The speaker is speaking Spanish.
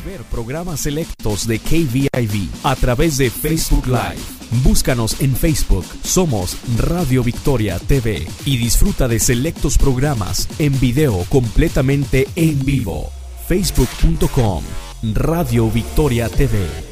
ver programas selectos de KVIV a través de Facebook Live. Búscanos en Facebook, somos Radio Victoria TV y disfruta de selectos programas en video completamente en vivo. Facebook.com Radio Victoria TV.